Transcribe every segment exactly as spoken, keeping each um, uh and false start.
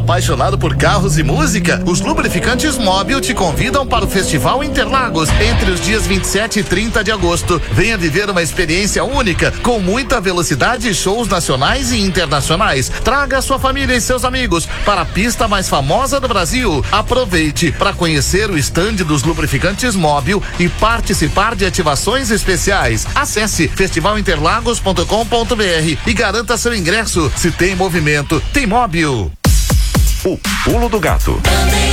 Apaixonado por carros e música? Os Lubrificantes Móbil te convidam para o Festival Interlagos entre os dias vinte e sete e trinta de agosto. Venha viver uma experiência única com muita velocidade e shows nacionais e internacionais. Traga sua família e seus amigos para a pista mais famosa do Brasil. Aproveite para conhecer o estande dos Lubrificantes Móbil e participar de ativações especiais. Acesse festival interlagos ponto com ponto br e garanta seu ingresso. Se tem movimento, tem Móbil. O Pulo do Gato.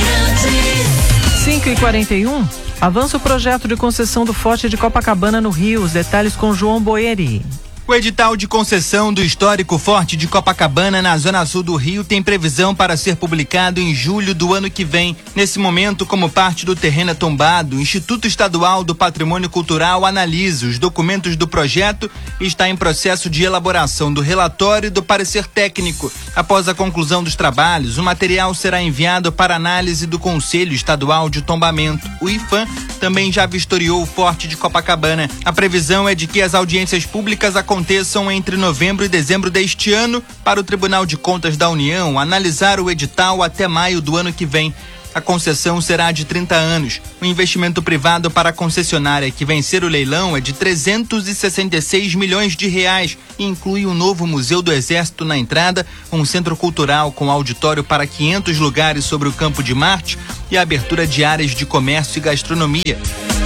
cinco e quarenta e um. Avança o projeto de concessão do Forte de Copacabana no Rio. Os detalhes com João Boeri. O edital de concessão do histórico Forte de Copacabana na zona sul do Rio tem previsão para ser publicado em julho do ano que vem. Nesse momento, como parte do terreno tombado, o Instituto Estadual do Patrimônio Cultural analisa os documentos do projeto e está em processo de elaboração do relatório e do parecer técnico. Após a conclusão dos trabalhos, o material será enviado para análise do Conselho Estadual de Tombamento. O IFAM também já vistoriou o Forte de Copacabana. A previsão é de que as audiências públicas aconteçam aconteçam entre novembro e dezembro deste ano para o Tribunal de Contas da União analisar o edital até maio do ano que vem. A concessão será de trinta anos. O investimento privado para a concessionária que vencer o leilão é de trezentos e sessenta e seis milhões de reais e inclui um novo Museu do Exército na entrada, um centro cultural com auditório para quinhentos lugares sobre o Campo de Marte e a abertura de áreas de comércio e gastronomia.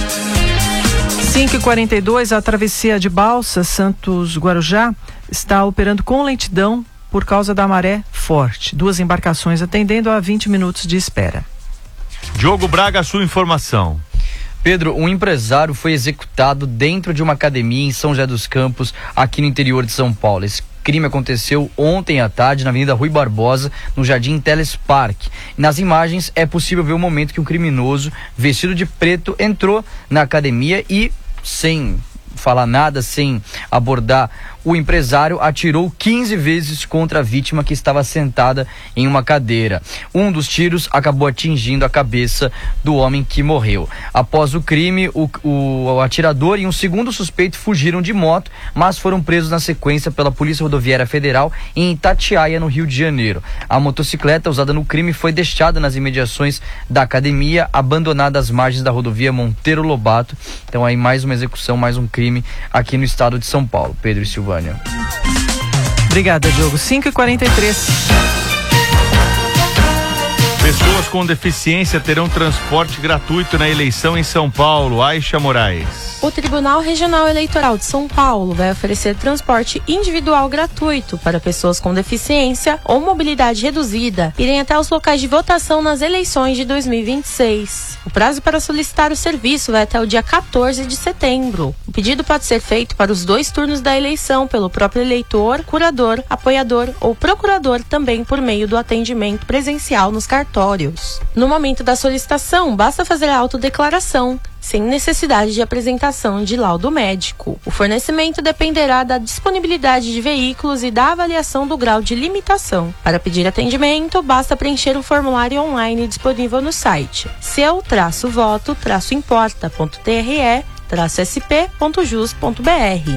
cinco e quarenta e dois, a travessia de Balsa Santos Guarujá está operando com lentidão por causa da maré forte. Duas embarcações atendendo a vinte minutos de espera. Diogo Braga, sua informação. Pedro, um empresário foi executado dentro de uma academia em São José dos Campos, aqui no interior de São Paulo. Esse crime aconteceu ontem à tarde na Avenida Rui Barbosa, no Jardim Teles Park. Nas imagens é possível ver o momento que um criminoso vestido de preto entrou na academia e, sem falar nada, sem abordar o empresário, atirou quinze vezes contra a vítima que estava sentada em uma cadeira. Um dos tiros acabou atingindo a cabeça do homem que morreu. Após o crime, o, o, o atirador e um segundo suspeito fugiram de moto, mas foram presos na sequência pela Polícia Rodoviária Federal em Itatiaia, no Rio de Janeiro. A motocicleta usada no crime foi deixada nas imediações da academia, abandonada às margens da rodovia Monteiro Lobato. Então aí mais uma execução, mais um crime aqui no estado de São Paulo. Pedro e Silvânia. Obrigada, Diogo. cinco e quarenta e três. Pessoas com deficiência terão transporte gratuito na eleição em São Paulo. Aisha Moraes. O Tribunal Regional Eleitoral de São Paulo vai oferecer transporte individual gratuito para pessoas com deficiência ou mobilidade reduzida irem até os locais de votação nas eleições de dois mil e vinte e seis. O prazo para solicitar o serviço vai até o dia quatorze de setembro. O pedido pode ser feito para os dois turnos da eleição pelo próprio eleitor, curador, apoiador ou procurador, também por meio do atendimento presencial nos cartórios. No momento da solicitação, basta fazer a autodeclaração, sem necessidade de apresentação de laudo médico. O fornecimento dependerá da disponibilidade de veículos e da avaliação do grau de limitação. Para pedir atendimento, basta preencher o formulário online disponível no site seu traço voto traço importa ponto t r e traço s p ponto jus ponto b r.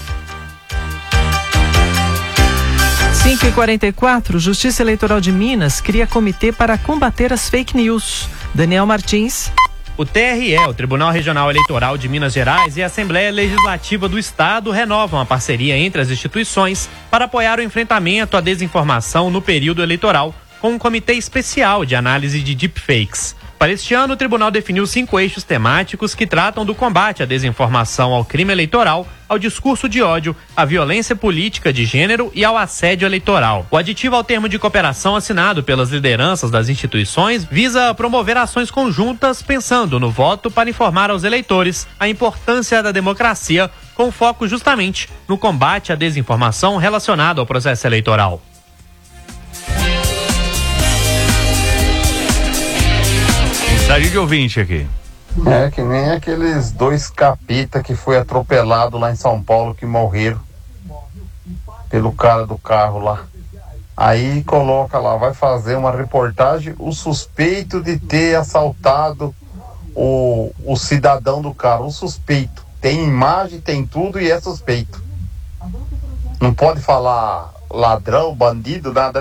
cinco e quarenta e quatro, Justiça Eleitoral de Minas cria comitê para combater as fake news. Daniel Martins. O T R E, o Tribunal Regional Eleitoral de Minas Gerais, e a Assembleia Legislativa do Estado renovam a parceria entre as instituições para apoiar o enfrentamento à desinformação no período eleitoral, com um comitê especial de análise de deepfakes. Para este ano, o tribunal definiu cinco eixos temáticos que tratam do combate à desinformação, ao crime eleitoral, ao discurso de ódio, à violência política de gênero e ao assédio eleitoral. O aditivo ao termo de cooperação assinado pelas lideranças das instituições visa promover ações conjuntas pensando no voto para informar aos eleitores a importância da democracia, com foco justamente no combate à desinformação relacionada ao processo eleitoral. Mensagem de ouvinte aqui. É que nem aqueles dois capita que foi atropelado lá em São Paulo, que morreram pelo cara do carro lá. Aí coloca lá, vai fazer uma reportagem, o suspeito de ter assaltado o, o cidadão do carro, o suspeito. Tem imagem, tem tudo e é suspeito. Não pode falar ladrão, bandido, nada, né?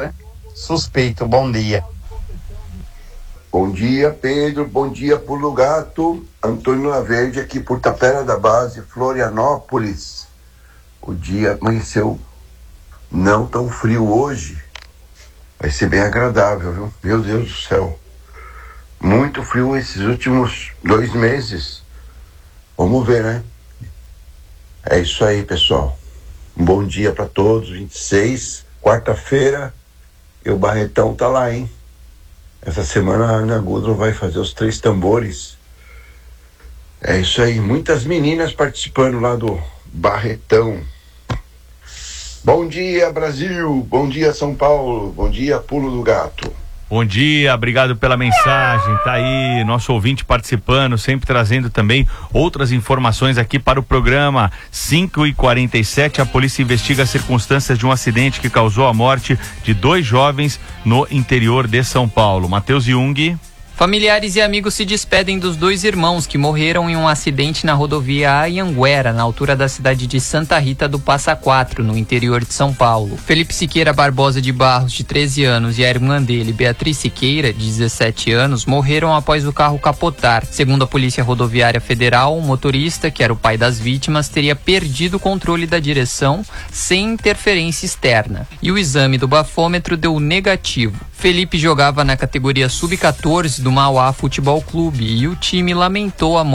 suspeito. Bom dia. Bom dia, Pedro. Bom dia, Pulo Gato. Antônio Laverde aqui por Tapera da Base, Florianópolis. O dia amanheceu não tão frio hoje. Vai ser bem agradável, viu? Meu Deus do céu. Muito frio esses últimos dois meses. Vamos ver, né? É isso aí, pessoal. Um bom dia para todos. vinte e seis, quarta-feira. E o Barretão tá lá, hein? Essa semana a Ana Gudrun vai fazer os três tambores. É isso aí. Muitas meninas participando lá do Barretão. Bom dia, Brasil. Bom dia, São Paulo. Bom dia, Pulo do Gato. Bom dia, obrigado pela mensagem, tá aí nosso ouvinte participando, sempre trazendo também outras informações aqui para o programa. Cinco e quarenta e sete, a polícia investiga as circunstâncias de um acidente que causou a morte de dois jovens no interior de São Paulo. Matheus Jung. Familiares e amigos se despedem dos dois irmãos que morreram em um acidente na rodovia Anhanguera, na altura da cidade de Santa Rita do Passa Quatro, no interior de São Paulo. Felipe Siqueira Barbosa de Barros, de treze anos, e a irmã dele, Beatriz Siqueira, de dezessete anos, morreram após o carro capotar. Segundo a Polícia Rodoviária Federal, o motorista, que era o pai das vítimas, teria perdido o controle da direção sem interferência externa. E o exame do bafômetro deu negativo. Felipe jogava na categoria sub catorze do Mauá Futebol Clube e o time lamentou a morte